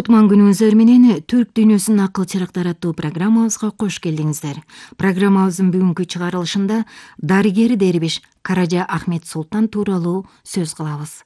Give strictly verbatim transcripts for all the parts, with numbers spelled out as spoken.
Кутман күнүңүздөр менен Түрк дүйнөсүнүн акыл чырактары аттуу программабызга кош келдиңиздер. Программабыздын бүгүнкү чыгарылышында дарыгер дербиш Каража Ахмет Султан тууралуу сөз кылабыз.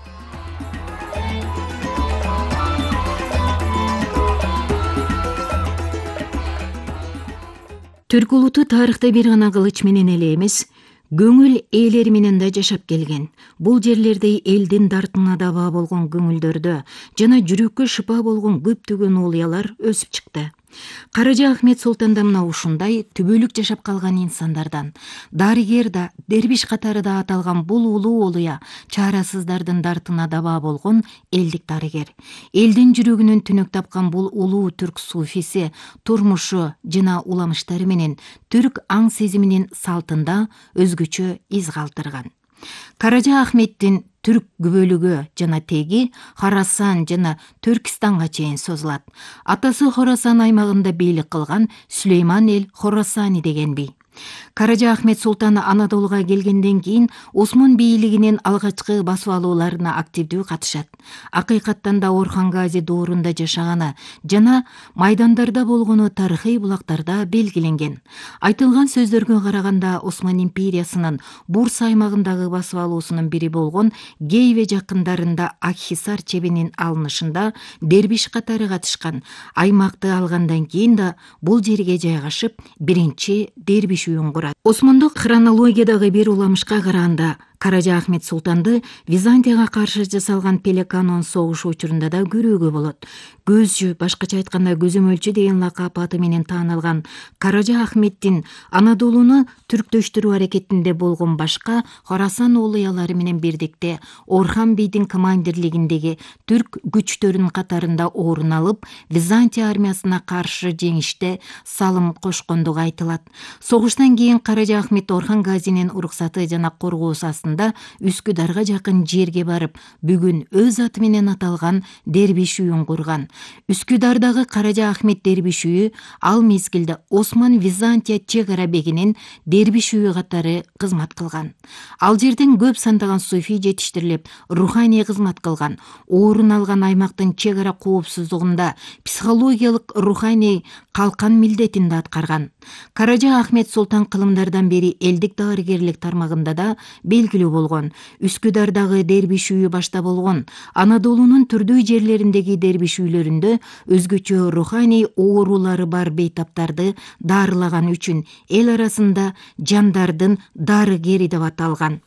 Түрк улуту тарыхта бир гана кылыч менен эле эмес, көңүл ээлери менен да жашап келген. Бул жерлерде элдин дартына даба болгон көңүлдөрдө жана жүрөккө шыпа болгон көптөгөн уялар өсүп чыкты. Каража Ахмет Султан да мына ушундай түбөлүк жашап калган инсандардан. Дарыгер да, дербиш катары да аталган бул улуу улуя чарасыздардын дартына даба болгон элдик дарыгер. Элдин жүрөгүнөн түнөк тапкан бул улуу түрк суфиси турмушу жана уламыштары менен түрк аң сезиминин салтында өзгөчө из калтырган. Каража Ахметтин түрк күбөлүгү жана теги Хорасан жана Түркистанга чейин созулат. Атасы Хорасан аймагында бийлик кылган Сүлейман эл Хорасани деген бий. Каража Ахмет Султан Анадолуга келгенден кийин Осмон бийлигинин алгачкы басып алууларына активдүү катышат. Акыйкаттан да Орхан Гази доорунда жашаганы жана майдандарда болгону тарыхый булактарда белгиленген. Айтылган сөздөргө караганда Осман империясынын Бурс аймагындагы басып алуусунун бири болгон Гейве жакындарында Акхисар чебинин алынышында дербиш катары катышкан. Аймакты алгандан кийин да бул жерге жайгашып биринчи дербиш үйүн курат. Осмондук хронологиядагы бир уламышка караганда Каража Ахмет Султанды Византияга каршы жасалган Пелеканон согушу учурунда да көрүүгө болот. Көзчү, башкача айтканда көзөмөлчү деген лакап аты менен таанылган Каража Ахметтин Анадолуну түрктөштүрүү аракетинде болгон башка Хорасан улуялары менен бирдикте Орхан бийдин командирлигиндеги түрк күчтөрүнүн катарында орун алып, Византия армиясына каршы жеңиште салым кошкондугу айтылат. Согуштан кийин Каража Ахмет Орхан Газинин уруксаты жана коргоосу астында Үскүдарга жакын жерге барып, бүгүн өз аты менен аталган дербиш үйүн курган. Үскүдардагы Каража Ахмет дербиш үйү ал мезгилде Осман Византия чек ара бегинин дербиш үйү катары кызмат кылган. Ал жерден көп сандаган суфий жетиштирилип, руханий кызмат кылган. Орун алган аймактын чек ара коопсуздугунда психологиялык руханий калкан милдетин да аткарган. Каража Ахмет Султан кылымдардан бери элдик дарыгерлик тармагында да белгилүү болгон. Үскүдардагы дербиш үйү башта болгон. Анадолунун түрдүү жерлериндеги дербиш үйлөрүндө өзгөчө руханий оорулары бар бейтаптарды дарылаган үчүн эл арасында жандардын дарыгери деп аталган.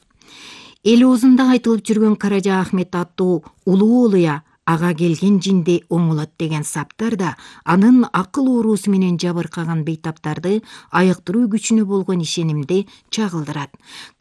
Эл оозунда айтылып жүргөн Каража Ахмет аттуу улуу улуя ага келген жинди оңолот деген саптар да анын акыл оорусу менен жабыркаган бейтаптарды айыктыруу күчүнө болгон ишенимди чагылдырат.